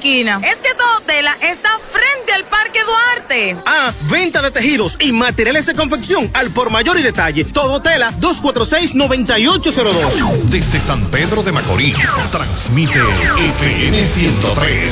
esquina. Es que Todo Tela está frente al Parque Duarte. Ah, venta de tejidos y materiales de confección al por mayor y detalle. Todo Tela, 246-9802. Desde San Pedro de Macorís, transmite FM 103.